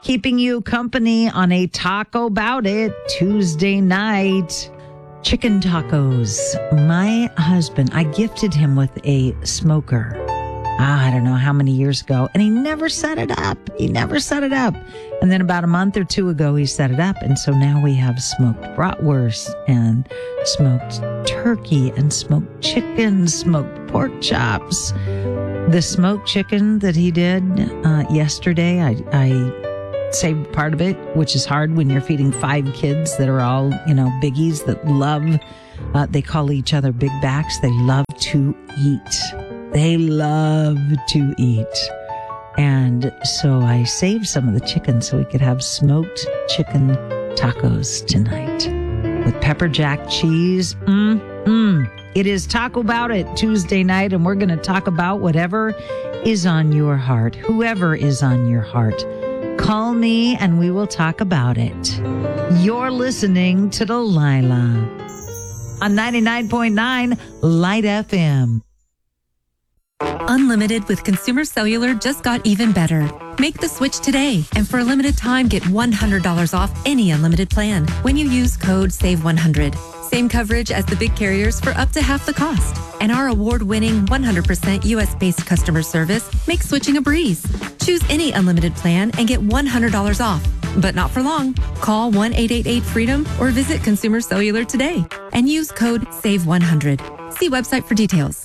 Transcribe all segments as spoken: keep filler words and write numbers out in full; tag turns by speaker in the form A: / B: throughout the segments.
A: keeping you company on a Taco Bout It Tuesday night. Chicken tacos. My husband, I gifted him with a smoker. Ah, I don't know how many years ago. And he never set it up. He never set it up. And then about a month or two ago, he set it up. And so now we have smoked bratwurst and smoked turkey and smoked chicken, smoked pork chops. The smoked chicken that he did uh, yesterday, I, I saved part of it, which is hard when you're feeding five kids that are all, you know, biggies that love, uh, they call each other big backs. They love to eat. They love to eat. And so I saved some of the chicken so we could have smoked chicken tacos tonight with pepper jack cheese. Mm-mm. It is Taco Bout It Tuesday night, and we're going to talk about whatever is on your heart, whoever is on your heart. Call me and we will talk about it. You're listening to Delilah on ninety-nine point nine Light F M.
B: Unlimited with Consumer Cellular just got even better. Make the switch today, and for a limited time, get one hundred dollars off any unlimited plan when you use code save one hundred. Same coverage as the big carriers for up to half the cost. And our award-winning one hundred percent U S-based customer service makes switching a breeze. Choose any unlimited plan and get one hundred dollars off. But not for long. Call one eight eight eight freedom or visit Consumer Cellular today and use code save one hundred. See website for details.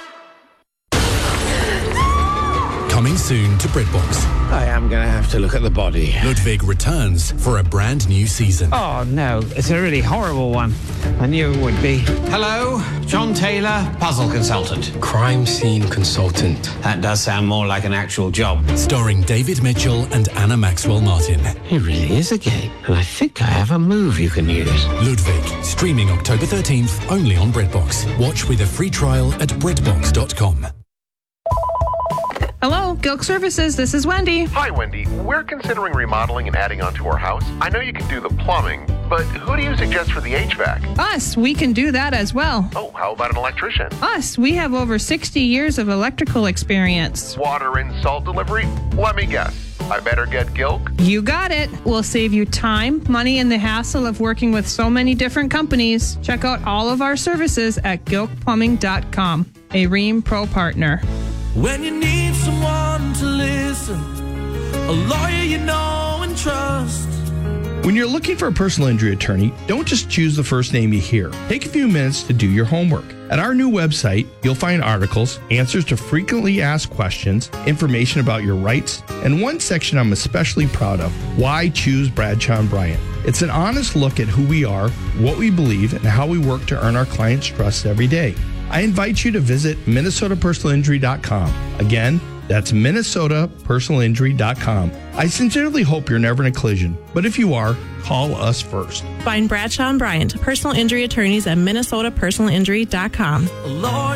C: Coming soon to BritBox.
D: I am going to have to look at the body.
C: Ludwig returns for a brand new season.
D: Oh, no. It's a really horrible one. I knew it would be. Hello, John Taylor, puzzle consultant.
E: Crime scene consultant.
D: That does sound more like an actual job.
C: Starring David Mitchell and Anna Maxwell Martin.
E: It really is a game, and I think I have a move you can use.
C: Ludwig, streaming October thirteenth, only on BritBox. Watch with a free trial at britbox dot com.
F: Hello, Gilk Services. This is Wendy.
G: Hi, Wendy. We're considering remodeling and adding on to our house. I know you can do the plumbing, but who do you suggest for the H V A C?
F: Us. We can do that as well.
G: Oh, how about an electrician?
F: Us. We have over sixty years of electrical experience.
G: Water and salt delivery? Let me guess. I better get Gilk?
F: You got it. We'll save you time, money, and the hassle of working with so many different companies. Check out all of our services at gilk plumbing dot com, a Ream Pro partner.
H: When you need someone to listen, a lawyer you know and trust.
I: When you're looking for a personal injury attorney, don't just choose the first name you hear. Take a few minutes to do your homework. At our new website, you'll find articles, answers to frequently asked questions, information about your rights, and one section I'm especially proud of, why choose Bradshaw and Bryant. It's an honest look at who we are, what we believe, and how we work to earn our clients' trust every day. I invite you to visit minnesota personal injury dot com. Again, that's minnesota personal injury dot com. I sincerely hope you're never in a collision, but if you are, call us first.
J: Find Bradshaw and Bryant, personal injury attorneys at minnesota personal injury dot com.